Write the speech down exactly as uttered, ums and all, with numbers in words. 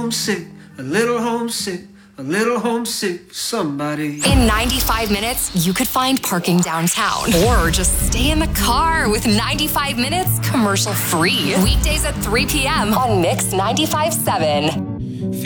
homesick, a little homesick, a little homesick for somebody. In ninety-five minutes, you could find parking downtown or just stay in the car with ninety-five minutes commercial free. Weekdays at three p.m. on Mix ninety-five point seven.